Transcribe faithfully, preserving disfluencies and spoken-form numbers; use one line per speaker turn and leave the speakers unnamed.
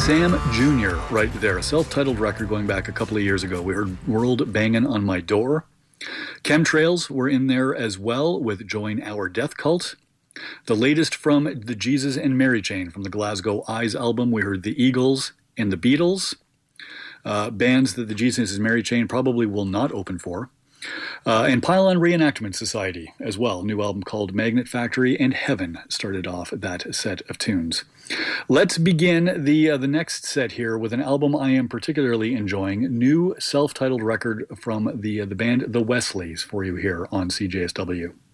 Sam Junior right there, a self-titled record going back a couple of years ago. We heard World Bangin' on My Door. Chemtrails were in there as well with Join Our Death Cult. The latest from the Jesus and Mary Chain from the Glasgow Eyes album, we heard the Eagles and the Beatles. Uh, bands that the Jesus and Mary Chain probably will not open for. Uh, and Pylon Reenactment Society as well. New album called Magnet Factory, and Heaven started off that set of tunes. Let's begin the uh, the next set here with an album I am particularly enjoying. New self-titled record from the uh, the band The Wesleys for you here on C J S W.